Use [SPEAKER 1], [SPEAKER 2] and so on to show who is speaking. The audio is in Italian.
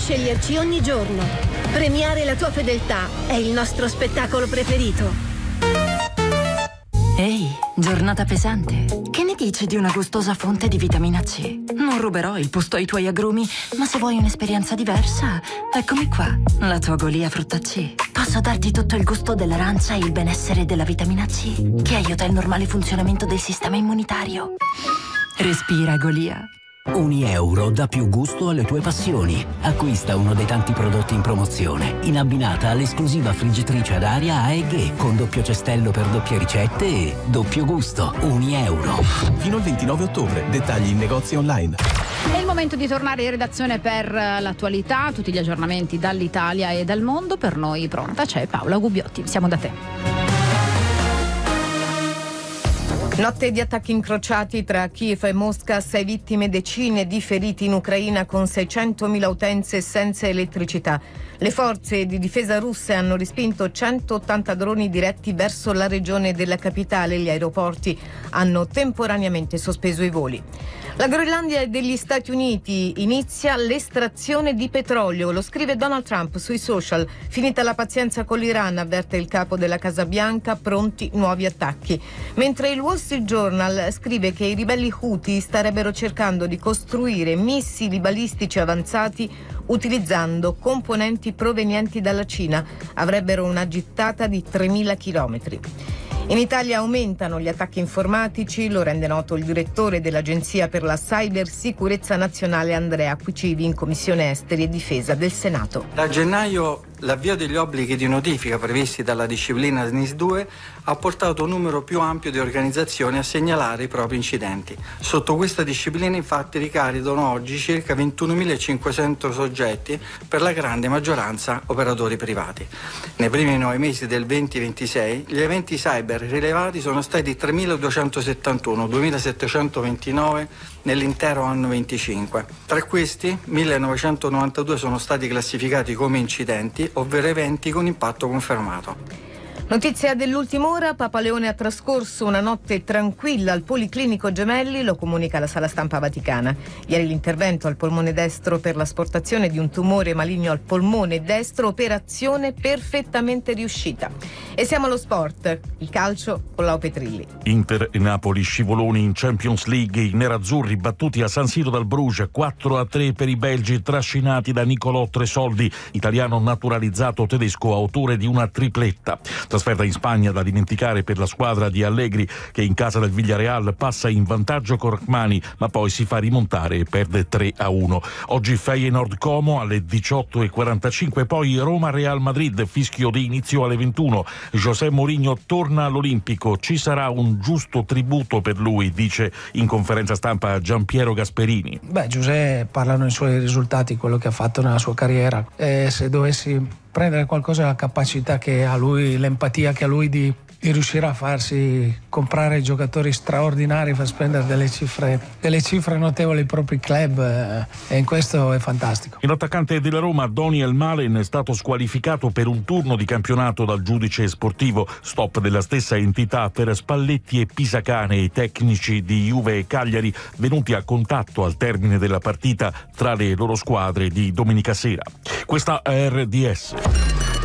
[SPEAKER 1] sceglierci ogni giorno. Premiare la tua fedeltà è il nostro spettacolo preferito.
[SPEAKER 2] Ehi, giornata pesante. Che ne dici di una gustosa fonte di vitamina C? Non ruberò il posto ai tuoi agrumi, ma se vuoi un'esperienza diversa, eccomi qua, la tua Golia frutta C. Posso darti tutto il gusto dell'arancia e il benessere della vitamina C, che aiuta il normale funzionamento del sistema immunitario. Respira, Golia.
[SPEAKER 3] €1 dà più gusto alle tue passioni. Acquista uno dei tanti prodotti in promozione, in abbinata all'esclusiva friggitrice ad aria AEG con doppio cestello per doppie ricette e doppio gusto. €1.
[SPEAKER 4] Fino al 29 ottobre. Dettagli in negozi online.
[SPEAKER 5] È il momento di tornare in redazione per l'attualità, tutti gli aggiornamenti dall'Italia e dal mondo. Per noi pronta c'è Paola Gubbiotti. Siamo da te.
[SPEAKER 6] Notte di attacchi incrociati tra Kiev e Mosca, 6 vittime, decine di feriti in Ucraina con 600.000 utenze senza elettricità. Le forze di difesa russe hanno respinto 180 droni diretti verso la regione della capitale. Gli aeroporti hanno temporaneamente sospeso i voli. La Groenlandia degli Stati Uniti inizia l'estrazione di petrolio, lo scrive Donald Trump sui social. Finita la pazienza con l'Iran, avverte il capo della Casa Bianca, pronti nuovi attacchi. Mentre il Wall Street Journal scrive che i ribelli Houthi starebbero cercando di costruire missili balistici avanzati utilizzando componenti provenienti dalla Cina. Avrebbero una gittata di 3.000 chilometri. In Italia aumentano gli attacchi informatici, lo rende noto il direttore dell'Agenzia per la Cybersicurezza Nazionale Andrea Acquicivi in Commissione Esteri e Difesa del Senato.
[SPEAKER 7] Da gennaio l'avvio degli obblighi di notifica previsti dalla disciplina SNIS-2 ha portato un numero più ampio di organizzazioni a segnalare i propri incidenti. Sotto questa disciplina infatti ricadono oggi circa 21.500 soggetti, per la grande maggioranza operatori privati. Nei primi 9 mesi del 2026 gli eventi cyber rilevati sono stati 3.271, 2.729 nell'intero anno 25. Tra questi 1.992 sono stati classificati come incidenti, ovvero eventi con impatto confermato.
[SPEAKER 6] Notizia dell'ultima ora, Papa Leone ha trascorso una notte tranquilla al Policlinico Gemelli, lo comunica la Sala Stampa Vaticana. Ieri l'intervento al polmone destro per l'asportazione di un tumore maligno al polmone destro, operazione perfettamente riuscita. E siamo allo sport, il calcio con Lau Petrilli.
[SPEAKER 8] Inter e Napoli scivoloni in Champions League, i nerazzurri battuti a San Siro dal Bruges 4-3 per i belgi, trascinati da Nicolò Tresoldi, italiano naturalizzato tedesco, autore di una tripletta. Trasferta in Spagna da dimenticare per la squadra di Allegri, che in casa del Villarreal passa in vantaggio con Rachmani, ma poi si fa rimontare e perde 3-1. Oggi Feyenoord Como alle 18:45, poi Roma Real Madrid, fischio di inizio alle 21. José Mourinho torna all'Olimpico, ci sarà un giusto tributo per lui, dice in conferenza stampa Giampiero Gasperini.
[SPEAKER 9] Giuseppe parlano i suoi risultati, quello che ha fatto nella sua carriera, e se dovessi prendere qualcosa, la capacità che ha lui, l'empatia che ha lui di riuscire a farsi comprare giocatori straordinari, far spendere delle cifre notevoli ai propri club, e in questo è fantastico.
[SPEAKER 8] L'attaccante della Roma, Daniel Malen, è stato squalificato per un turno di campionato dal giudice sportivo, stop della stessa entità per Spalletti e Pisacane, i tecnici di Juve e Cagliari, venuti a contatto al termine della partita tra le loro squadre di domenica sera. Questa è RDS.